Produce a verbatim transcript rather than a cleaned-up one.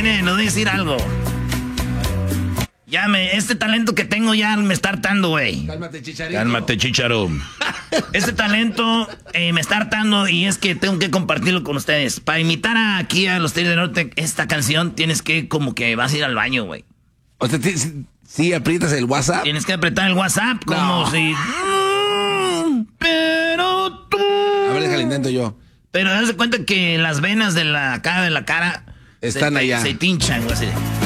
Miren, les voy a decir algo. Ya me, este talento que tengo ya me está hartando, güey. Cálmate, Chicharito. Cálmate, Chicharo. Este talento eh, me está hartando y es que tengo que compartirlo con ustedes. Para imitar a, aquí a los Tigres del Norte, esta canción tienes que como que vas a ir al baño, güey. O sea, si, si aprietas el WhatsApp. Tienes que apretar el WhatsApp como No. si... Pero tú... A ver, déjale, intento yo. Pero haz de cuenta que las venas de la cara de la cara... Están se, allá. Se tinchan, güey, así.